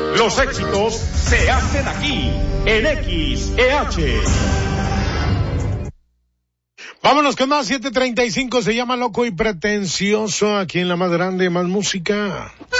Los éxitos se hacen aquí, en XEH. Vámonos con más, 7:35, se llama Loco y Pretencioso, aquí en la más grande, más música.